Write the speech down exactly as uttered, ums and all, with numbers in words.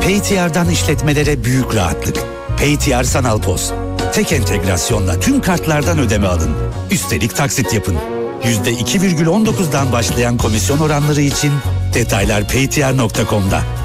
Paytr'dan işletmelere büyük rahatlık. Paytr Sanal Poz. Tek entegrasyonla tüm kartlardan ödeme alın. Üstelik taksit yapın. yüzde iki virgül on dokuzdan başlayan komisyon oranları için detaylar paytr nokta com'da.